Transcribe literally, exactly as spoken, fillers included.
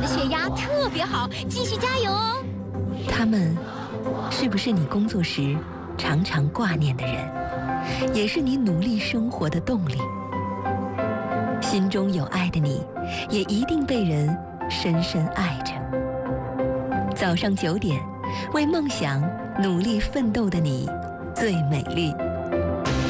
的血压特别好，继续加油哦。 他们是不是你工作时常常挂念的人，也是你努力生活的动力？心中有爱的你，也一定被人深深爱着。早上九点，为梦想努力奋斗的你，最美丽。